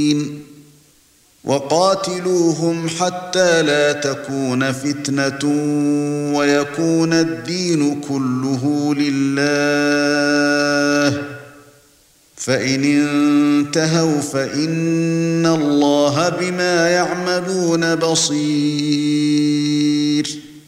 مبين وقاتلوهم حتى لا تكون فتنة ويكون الدين كله لله فإن انتهوا فإن الله بما يعملون بصير